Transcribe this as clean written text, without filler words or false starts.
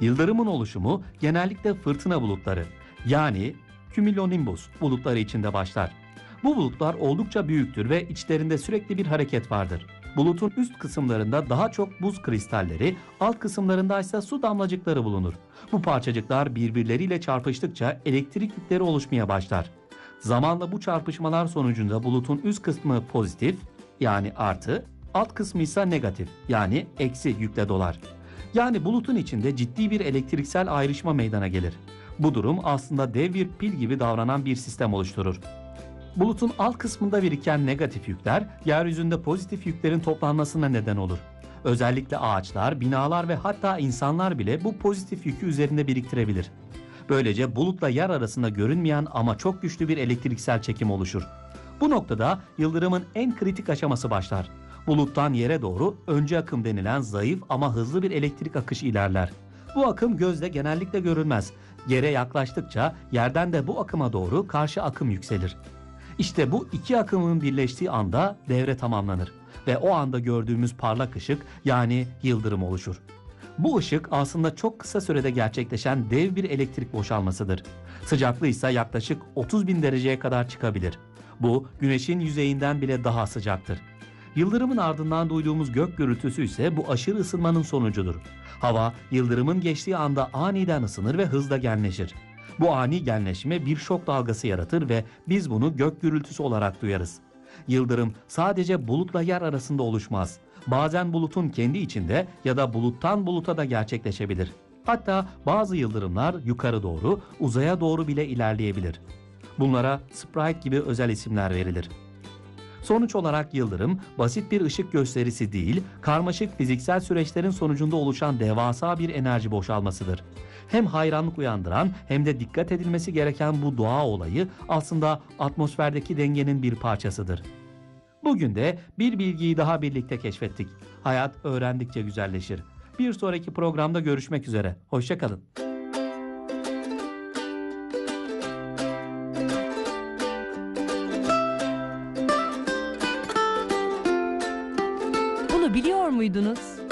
Yıldırımın oluşumu genellikle fırtına bulutları yani cumulonimbus bulutları içinde başlar. Bu bulutlar oldukça büyüktür ve içlerinde sürekli bir hareket vardır. Bulutun üst kısımlarında daha çok buz kristalleri, alt kısımlarında ise su damlacıkları bulunur. Bu parçacıklar birbirleriyle çarpıştıkça elektrik yükleri oluşmaya başlar. Zamanla bu çarpışmalar sonucunda bulutun üst kısmı pozitif yani artı, alt kısmı ise negatif yani eksi yükle dolar. Yani bulutun içinde ciddi bir elektriksel ayrışma meydana gelir. Bu durum aslında dev bir pil gibi davranan bir sistem oluşturur. Bulutun alt kısmında biriken negatif yükler, yeryüzünde pozitif yüklerin toplanmasına neden olur. Özellikle ağaçlar, binalar ve hatta insanlar bile bu pozitif yükü üzerinde biriktirebilir. Böylece bulutla yer arasında görünmeyen ama çok güçlü bir elektriksel çekim oluşur. Bu noktada yıldırımın en kritik aşaması başlar. Buluttan yere doğru öncü akım denilen zayıf ama hızlı bir elektrik akışı ilerler. Bu akım gözle genellikle görülmez. Yere yaklaştıkça yerden de bu akıma doğru karşı akım yükselir. İşte bu iki akımın birleştiği anda devre tamamlanır ve o anda gördüğümüz parlak ışık yani yıldırım oluşur. Bu ışık aslında çok kısa sürede gerçekleşen dev bir elektrik boşalmasıdır. Sıcaklığı ise yaklaşık 30.000 dereceye kadar çıkabilir. Bu güneşin yüzeyinden bile daha sıcaktır. Yıldırımın ardından duyduğumuz gök gürültüsü ise bu aşırı ısınmanın sonucudur. Hava yıldırımın geçtiği anda aniden ısınır ve hızla genleşir. Bu ani genleşme bir şok dalgası yaratır ve biz bunu gök gürültüsü olarak duyarız. Yıldırım sadece bulutla yer arasında oluşmaz. Bazen bulutun kendi içinde ya da buluttan buluta da gerçekleşebilir. Hatta bazı yıldırımlar yukarı doğru, uzaya doğru bile ilerleyebilir. Bunlara sprite gibi özel isimler verilir. Sonuç olarak yıldırım basit bir ışık gösterisi değil, karmaşık fiziksel süreçlerin sonucunda oluşan devasa bir enerji boşalmasıdır. Hem hayranlık uyandıran hem de dikkat edilmesi gereken bu doğa olayı aslında atmosferdeki dengenin bir parçasıdır. Bugün de bir bilgiyi daha birlikte keşfettik. Hayat öğrendikçe güzelleşir. Bir sonraki programda görüşmek üzere. Hoşça kalın. Bunu biliyor muydunuz?